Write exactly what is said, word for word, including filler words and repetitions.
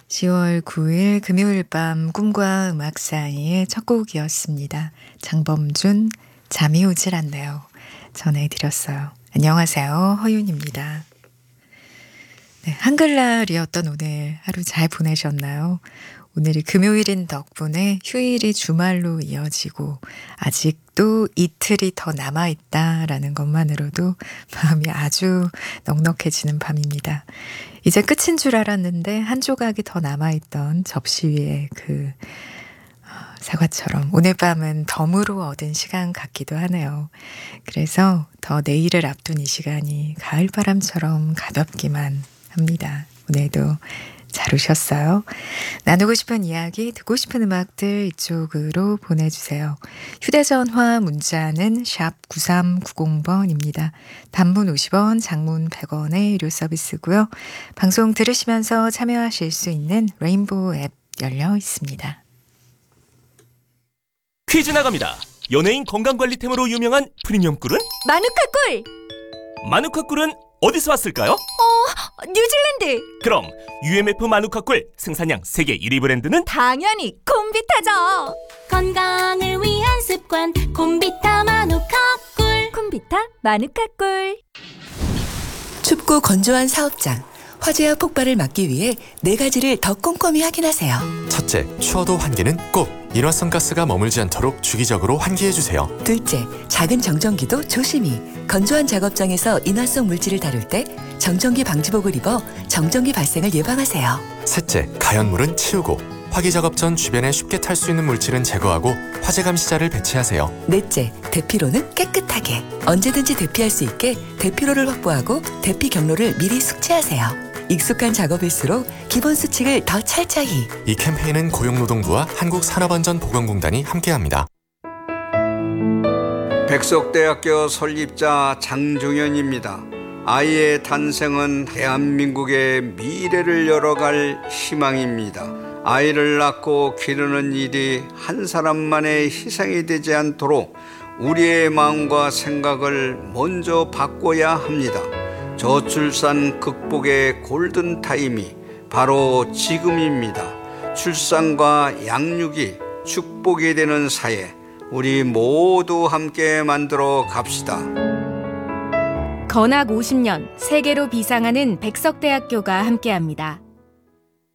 시월 구일 금요일 밤 꿈과 음악 사이의 첫 곡이었습니다. 장범준 잠이 오질 않네요. 전해드렸어요. 안녕하세요. 허윤입니다. 네, 한글날이었던 오늘 하루 잘 보내셨나요? 오늘이 금요일인 덕분에 휴일이 주말로 이어지고 아직도 이틀이 더 남아있다라는 것만으로도 마음이 아주 넉넉해지는 밤입니다. 이제 끝인 줄 알았는데 한 조각이 더 남아있던 접시 위에 그 사과처럼 오늘 밤은 덤으로 얻은 시간 같기도 하네요. 그래서 더 내일을 앞둔 이 시간이 가을바람처럼 가볍기만 합니다. 오늘도 잘 오셨어요? 나누고 싶은 이야기, 듣고 싶은 음악들 이쪽으로 보내주세요. 휴대전화 문자는 샵 구삼구공 번입니다. 단문 오십 원, 장문 백 원의 유료 서비스고요. 방송 들으시면서 참여하실 수 있는 레인보우 앱 열려 있습니다. 퀴즈 나갑니다. 연예인 건강관리템으로 유명한 프리미엄 꿀은? 마누카 꿀! 마누카 꿀은 어디서 왔을까요? 어, 뉴질랜드! 그럼 유엠에프 마누카 꿀 생산량 세계 일 위 브랜드는? 당연히 콤비타죠! 건강을 위한 습관 콤비타 마누카 꿀. 콤비타 마누카 꿀. 춥고 건조한 사업장, 화재와 폭발을 막기 위해 네 가지를 더 꼼꼼히 확인하세요. 첫째, 추워도 환기는 꼭! 일화성 가스가 머물지 않도록 주기적으로 환기해주세요. 둘째, 작은 정전기도 조심히. 건조한 작업장에서 인화성 물질을 다룰 때 정전기 방지복을 입어 정전기 발생을 예방하세요. 셋째, 가연물은 치우고 화기 작업 전 주변에 쉽게 탈 수 있는 물질은 제거하고 화재 감시자를 배치하세요. 넷째, 대피로는 깨끗하게. 언제든지 대피할 수 있게 대피로를 확보하고 대피 경로를 미리 숙지하세요. 익숙한 작업일수록 기본 수칙을 더 철저히. 이 캠페인은 고용노동부와 한국산업안전보건공단이 함께합니다. 백석대학교 설립자 장중현입니다. 아이의 탄생은 대한민국의 미래를 열어갈 희망입니다. 아이를 낳고 기르는 일이 한 사람만의 희생이 되지 않도록 우리의 마음과 생각을 먼저 바꿔야 합니다. 저출산 극복의 골든타임이 바로 지금입니다. 출산과 양육이 축복이 되는 사회, 우리 모두 함께 만들어 갑시다. 건학 오십 년 세계로 비상하는 백석대학교가 함께합니다.